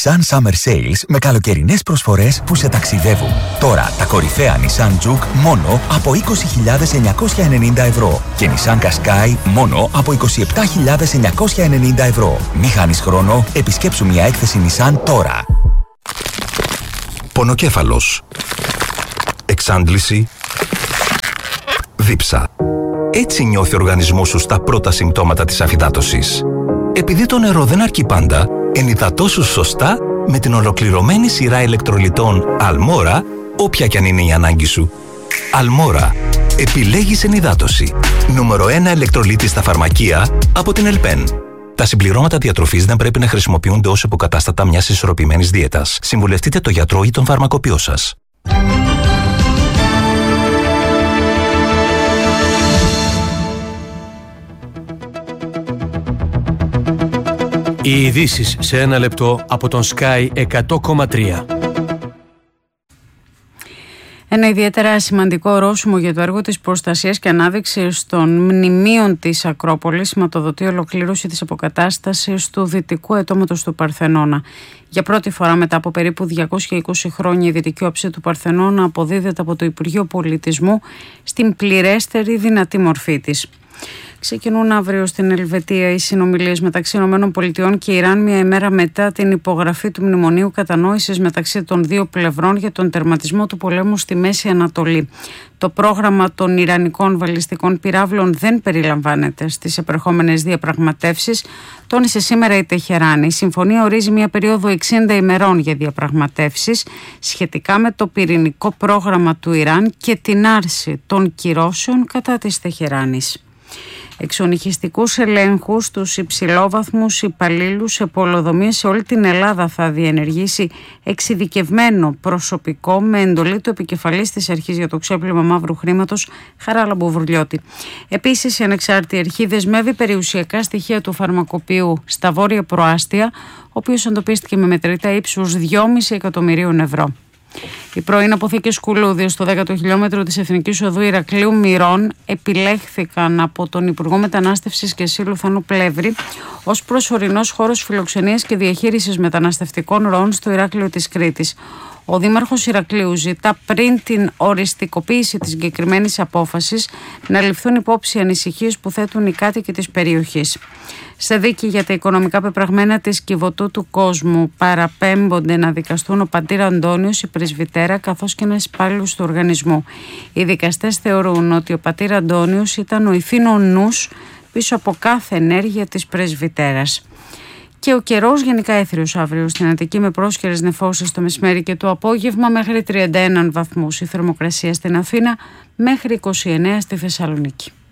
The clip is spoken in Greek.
Nissan Summer Sales με καλοκαιρινές προσφορές που σε ταξιδεύουν. Τώρα τα κορυφαία Nissan Juke μόνο από 20.990 ευρώ και Nissan Qashqai μόνο από 27.990 ευρώ. Μη χάνεις χρόνο, επισκέψου μια έκθεση Nissan τώρα. Πονοκέφαλος, εξάντληση, δίψα. Έτσι νιώθει ο οργανισμός σου στα πρώτα συμπτώματα της αφυδάτωσης. Επειδή το νερό δεν αρκεί πάντα, ενυδατώσου σωστά με την ολοκληρωμένη σειρά ηλεκτρολιτών Almora, όποια κι αν είναι η ανάγκη σου. Almora. Επιλέγεις ενυδάτωση. Νούμερο 1 ηλεκτρολίτη στα φαρμακεία από την Ελπέν. Τα συμπληρώματα διατροφής δεν πρέπει να χρησιμοποιούνται ως υποκατάστατα μιας ισορροπημένης δίαιτας. Συμβουλευτείτε τον γιατρό ή τον φαρμακοποιό σας. Οι ειδήσεις σε ένα λεπτό από τον Sky 100,3. Ένα ιδιαίτερα σημαντικό ορόσημο για το έργο της προστασίας και ανάδειξης των μνημείων της Ακρόπολης σηματοδοτεί ολοκλήρωση της αποκατάστασης του δυτικού αιτώματος του Παρθενώνα. Για πρώτη φορά μετά από περίπου 220 χρόνια η δυτική όψη του Παρθενώνα αποδίδεται από το Υπουργείο Πολιτισμού στην πληρέστερη δυνατή μορφή της. Ξεκινούν αύριο στην Ελβετία οι συνομιλίες μεταξύ ΗΠΑ και Ιράν, μια ημέρα μετά την υπογραφή του Μνημονίου Κατανόησης μεταξύ των δύο πλευρών για τον τερματισμό του πολέμου στη Μέση Ανατολή. Το πρόγραμμα των Ιρανικών βαλιστικών πυράβλων δεν περιλαμβάνεται στις επερχόμενες διαπραγματεύσεις, τόνισε σήμερα η Τεχεράνη. Η συμφωνία ορίζει μια περίοδο 60 ημερών για διαπραγματεύσεις σχετικά με το πυρηνικό πρόγραμμα του Ιράν και την άρση των κυρώσεων κατά της Τεχεράνης. Εξονυχιστικούς ελέγχους στους υψηλόβαθμους υπαλλήλους σε πολεοδομίες σε όλη την Ελλάδα θα διενεργήσει εξειδικευμένο προσωπικό με εντολή του επικεφαλής της Αρχής για το ξέπλυμα μαύρου χρήματος, Χαράλαμπο Μπουρλιώτη. Επίσης, η ανεξάρτητη αρχή δεσμεύει περιουσιακά στοιχεία του φαρμακοποιού στα βόρεια προάστια, ο οποίος εντοπίστηκε με μετρητά ύψους 2,5 εκατομμυρίων ευρώ. Οι πρώην αποθήκες Κουλούδιο στο 10ο χιλιόμετρο της Εθνικής Οδού Ηρακλείου Μυρών επιλέχθηκαν από τον Υπουργό Μετανάστευσης και Ασύλου Θανού Πλεύρη ως προσωρινός χώρος φιλοξενίας και διαχείρισης μεταναστευτικών ροών στο Ηράκλειο της Κρήτης. Ο Δήμαρχος Ηρακλείου ζητά πριν την οριστικοποίηση της συγκεκριμένης απόφασης να ληφθούν υπόψη ανησυχίες που θέτουν οι κάτοικοι της περιοχής. Σε δίκη για τα οικονομικά πεπραγμένα της Κιβωτού του Κόσμου παραπέμπονται να δικαστούν ο πατήρ Αντώνιος, η πρεσβυτέρα καθώς και ένας υπάλληλος του οργανισμού. Οι δικαστές θεωρούν ότι ο πατήρ Αντώνιος ήταν ο ηθήνων νους πίσω από κάθε ενέργεια της πρεσβυτέρας. Και ο καιρός γενικά έθριος αύριο στην Αττική με πρόσκαιρες νεφώσεις το μεσημέρι και το απόγευμα μέχρι 31 βαθμούς. Η θερμοκρασία στην Αθήνα μέχρι 29 στη Θεσσαλονίκη.